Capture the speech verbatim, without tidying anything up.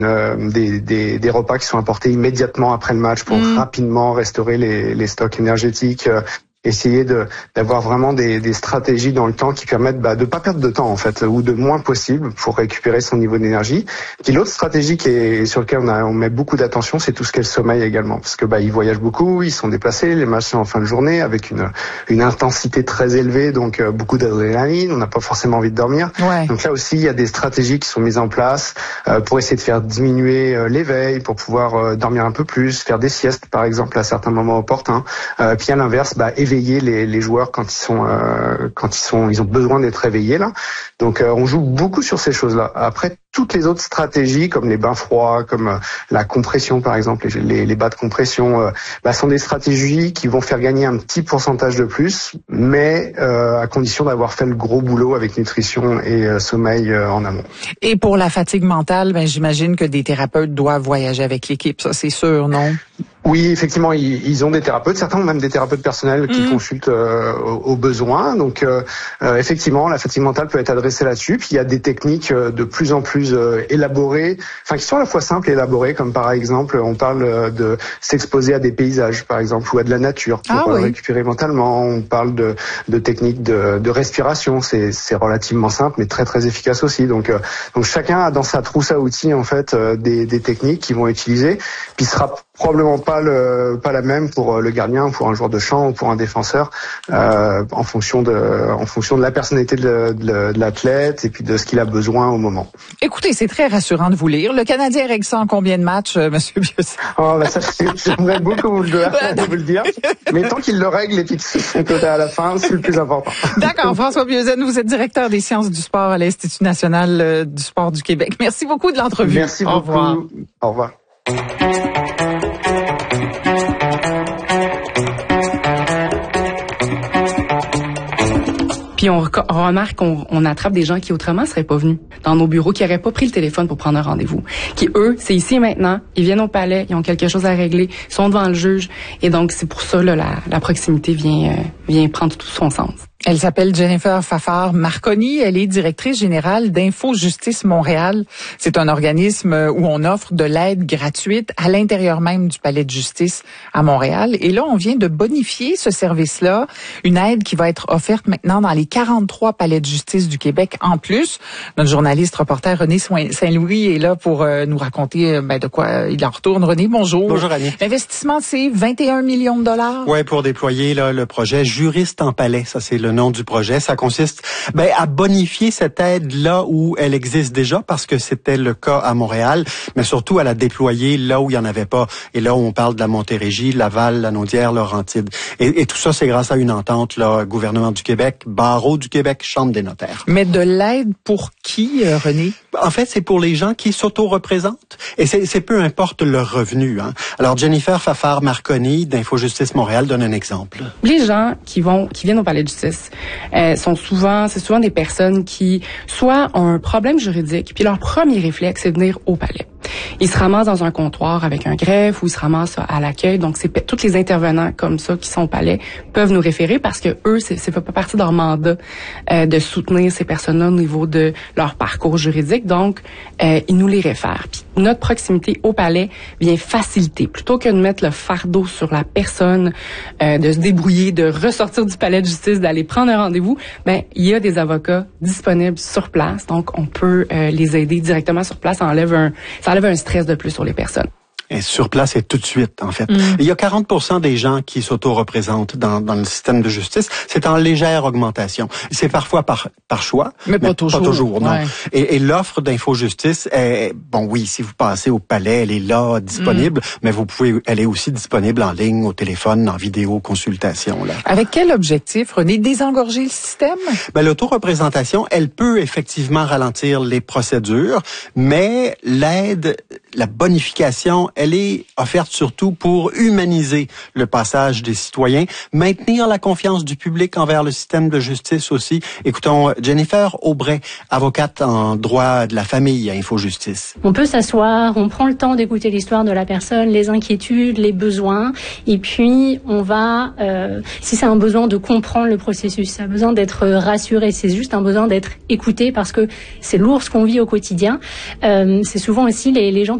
Euh, des, des, des repas qui sont apportés immédiatement après le match pour mmh. rapidement restaurer les, les stocks énergétiques. Euh, essayer de d'avoir vraiment des, des stratégies dans le temps qui permettent bah, de pas perdre de temps en fait, ou de moins possible pour récupérer son niveau d'énergie. Puis l'autre stratégie qui est sur laquelle on, a, on met beaucoup d'attention, c'est tout ce qu'est le sommeil également, parce que bah ils voyagent beaucoup, ils sont déplacés, les matchs sont en fin de journée avec une une intensité très élevée, donc euh, beaucoup d'adrénaline, on n'a pas forcément envie de dormir. Ouais. Donc là aussi il y a des stratégies qui sont mises en place euh, pour essayer de faire diminuer euh, l'éveil, pour pouvoir euh, dormir un peu plus, faire des siestes par exemple à certains moments opportuns. Euh, puis à l'inverse, bah éveiller les, les joueurs quand ils sont euh, quand ils sont ils ont besoin d'être réveillés là. Donc euh, on joue beaucoup sur ces choses-là. Après toutes les autres stratégies comme les bains froids, comme euh, la compression par exemple, les, les, les bas de compression, euh, bah, sont des stratégies qui vont faire gagner un petit pourcentage de plus, mais euh, à condition d'avoir fait le gros boulot avec nutrition et euh, sommeil euh, en amont. Et pour la fatigue mentale, ben j'imagine que des thérapeutes doivent voyager avec l'équipe, ça c'est sûr, non? Oui, effectivement, ils, ils ont des thérapeutes. Certains ont même des thérapeutes personnels qui mmh. consultent euh, aux, aux besoins. Donc, euh, euh, effectivement, la fatigue mentale peut être adressée là-dessus. Puis, il y a des techniques euh, de plus en plus euh, élaborées, enfin, qui sont à la fois simples et élaborées, comme par exemple, on parle euh, de s'exposer à des paysages, par exemple, ou à de la nature pour ah, oui. récupérer mentalement. On parle de, de techniques de, de respiration. C'est, c'est relativement simple, mais très très efficace aussi. Donc, euh, donc chacun a dans sa trousse à outils en fait euh, des, des techniques qu'ils vont utiliser. Puis, ce sera probablement pas le pas la même pour le gardien, pour un joueur de champ ou pour un défenseur, euh, en fonction de en fonction de la personnalité de, de, de l'athlète et puis de ce qu'il a besoin au moment. Écoutez, c'est très rassurant de vous lire. Le Canadien règle ça en combien de matchs, euh, Monsieur Bieuset? Oh, ben ça, j'aimerais beaucoup vous le, vous le dire. Mais tant qu'il le règle et puis que son côté à la fin, c'est le plus important. D'accord, François Bieuset, vous êtes directeur des sciences du sport à l'Institut national du sport du Québec. Merci beaucoup de l'entrevue. Merci beaucoup. Au revoir. Au revoir. Puis on remarque qu'on on attrape des gens qui autrement seraient pas venus dans nos bureaux, qui n'auraient pas pris le téléphone pour prendre un rendez-vous. Qui, eux, c'est ici et maintenant, ils viennent au palais, ils ont quelque chose à régler, ils sont devant le juge. Et donc, c'est pour ça, là, la, la proximité vient, euh, vient prendre tout son sens. Elle s'appelle Jennifer Fafard-Marconi. Elle est directrice générale d'Info Justice Montréal. C'est un organisme où on offre de l'aide gratuite à l'intérieur même du palais de justice à Montréal. Et là, on vient de bonifier ce service-là. Une aide qui va être offerte maintenant dans les quarante-trois palais de justice du Québec en plus. Notre journaliste reporter René Saint-Louis est là pour euh, nous raconter ben, de quoi il en retourne. René, bonjour. Bonjour Annie. L'investissement, c'est vingt et un millions de dollars. Ouais, pour déployer là, le projet Juriste en palais. Ça, c'est le nom du projet. Ça consiste ben, à bonifier cette aide là où elle existe déjà, parce que c'était le cas à Montréal, mais surtout à la déployer là où il n'y en avait pas. Et là où on parle de la Montérégie, Laval, la Naudière, Laurentide. Et, et tout ça, c'est grâce à une entente, là, gouvernement du Québec, barreau du Québec, Chambre des notaires. Mais de l'aide pour qui, euh, René? En fait, c'est pour les gens qui s'auto-représentent. Et c'est, c'est peu importe leur revenu. Hein. Alors, Jennifer Fafard-Marconi, d'Info Justice Montréal, donne un exemple. Les gens qui vont, qui viennent au palais de justice, Euh, sont souvent, c'est souvent des personnes qui soit ont un problème juridique, puis leur premier réflexe c'est de venir au palais. Ils se ramassent dans un comptoir avec un greffe ou ils se ramassent à l'accueil. Donc, c'est tous les intervenants comme ça qui sont au palais peuvent nous référer parce que eux, c'est, c'est pas partie de leur mandat euh, de soutenir ces personnes-là au niveau de leur parcours juridique. Donc, euh, ils nous les réfèrent. Puis notre proximité au palais vient faciliter. Plutôt que de mettre le fardeau sur la personne, euh, de se débrouiller, de ressortir du palais de justice, d'aller prendre un rendez-vous, ben il y a des avocats disponibles sur place. Donc, on peut euh, les aider directement sur place. Ça enlève un, ça enlève un stress de plus sur les personnes. Et sur place et tout de suite, en fait. Mm. Il y a quarante pour cent des gens qui s'auto-représentent dans, dans le système de justice. C'est en légère augmentation. C'est parfois par, par choix. Mais, mais pas toujours. Pas toujours, non. Ouais. Et, et l'offre d'Infojustice est, bon oui, si vous passez au palais, elle est là, disponible, mm. mais vous pouvez, elle est aussi disponible en ligne, au téléphone, en vidéo, consultation, là. Avec quel objectif, René? Désengorger le système? Ben, l'auto-représentation, elle peut effectivement ralentir les procédures, mais l'aide, la bonification, elle est offerte surtout pour humaniser le passage des citoyens, maintenir la confiance du public envers le système de justice aussi. Écoutons Jennifer Aubray, avocate en droit de la famille à InfoJustice. On peut s'asseoir, on prend le temps d'écouter l'histoire de la personne, les inquiétudes, les besoins, et puis on va, euh, si c'est un besoin de comprendre le processus, c'est un besoin d'être rassuré, c'est juste un besoin d'être écouté parce que c'est lourd ce qu'on vit au quotidien. Euh, c'est souvent aussi les, les gens